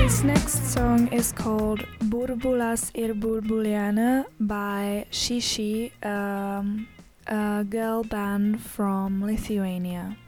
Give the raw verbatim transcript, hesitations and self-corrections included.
This next song is called Burbulas ir Burbuliana by Shishi, um, a girl band from Lithuania.